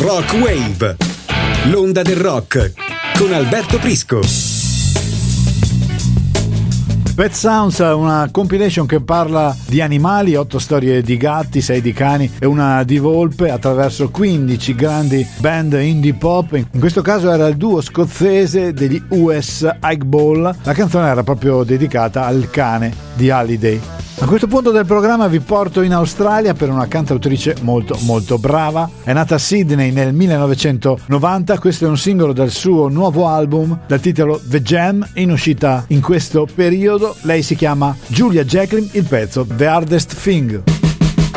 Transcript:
Rock Wave, l'onda del rock, con Alberto Prisco. Pet Sounds è una compilation che parla di animali, 8 storie di gatti, 6 di cani e una di volpe attraverso 15 grandi band indie pop. In questo caso era il duo scozzese degli US Ike Ball. La canzone era proprio dedicata al cane di Halliday. A questo punto del programma vi porto in Australia per una cantautrice molto molto brava. È nata a Sydney nel 1990, questo è un singolo dal suo nuovo album dal titolo The Jam, in uscita in questo periodo. Lei si chiama Julia Jacklin, il pezzo The Hardest Thing.